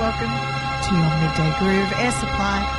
Welcome to your Midday Groove. Air Supply,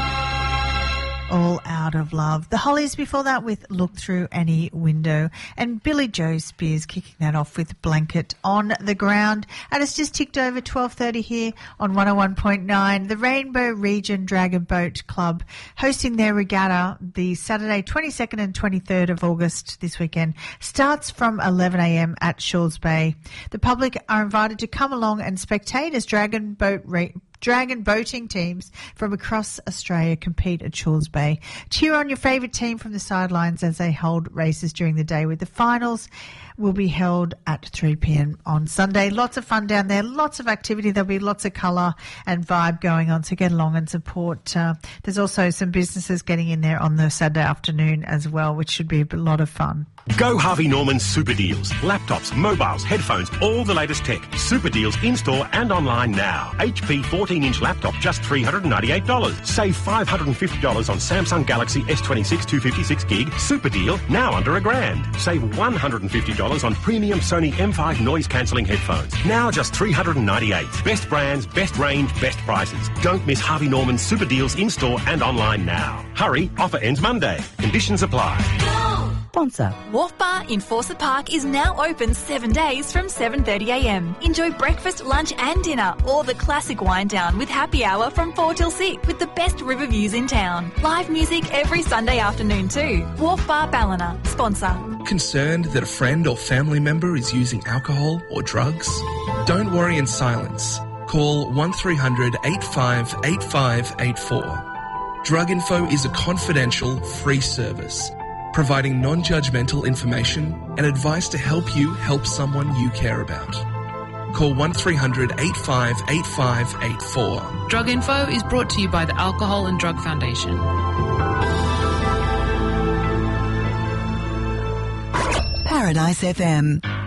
All Out of Love. The Hollies before that with Look Through Any Window. And Billy Joe Spears kicking that off with Blanket on the Ground. And it's just ticked over 12:30 here on 101.9. The Rainbow Region Dragon Boat Club hosting their regatta the Saturday 22nd and 23rd of August this weekend. Starts from 11 a.m. at Shaw's Bay. The public are invited to come along and spectate as dragon boating teams from across Australia compete at Shaw's Bay. Cheer on your favourite team from the sidelines as they hold races during the day, with the finals will be held at 3 p.m. on Sunday. Lots of fun down there, lots of activity. There'll be lots of colour and vibe going on, so get along and support. There's also some businesses getting in there on the Saturday afternoon as well, which should be a lot of fun. Go Harvey Norman Super Deals. Laptops, mobiles, headphones, all the latest tech. Super Deals in-store and online now. HP 14-inch laptop, just $398. Save $550 on Samsung Galaxy S26 256 gig. Super deal, now under $1,000. Save $150 on premium Sony M5 noise-cancelling headphones. Now just $398. Best brands, best range, best prices. Don't miss Harvey Norman Super Deals in-store and online now. Hurry, offer ends Monday. Conditions apply. Sponsor. Wharf Bar in Fawcett Park is now open 7 days from 7:30 a.m. Enjoy breakfast, lunch and dinner, or the classic wind down with happy hour from 4 till 6 with the best river views in town. Live music every Sunday afternoon too. Wharf Bar Ballina, sponsor. Concerned that a friend or family member is using alcohol or drugs? Don't worry in silence. Call 1300 85 8584. Drug Info is a confidential, free service, providing non-judgmental information and advice to help you help someone you care about. Call 1300 85 8584. Drug Info is brought to you by the Alcohol and Drug Foundation. Paradise FM.